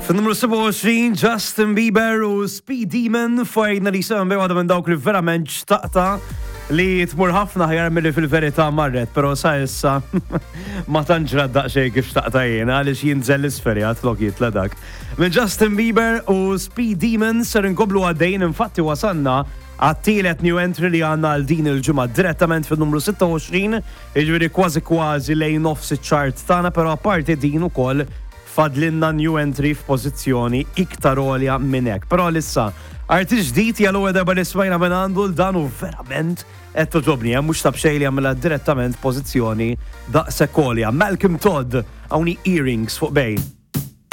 Fin-numru 27, Justin Bieber u Speed Demon fajna li sembe għadha minn dawk li verament xtaqta li tmur ħafna ħjar milli fil-verità marret, pero sa issa ma tantx daqsxejn kif xtaqta jiena għaliex jinżel l-isferjat flok jitla dak. Minn Justin Bieber u Speed Demon ser inkomplu għaddejn infatti wasanna għat-tielet new entry li għanna għal din il-ġimgħa direttament fil-numru 26, jiġifieri kważi lejn nofs iċ-chart tagħna, però apparti din ukoll fadlinna new entry f'pożizzjoni iktar għolja minn hekk. Però lissa artist ġdid jallu darba li smajna minn għandu dan u verament qed toġobni, mhux tab xejn li jagħmilha direttament pożizzjoni daqshekk għolja. Malcolm Todd hawnni Earrings fuq bejn.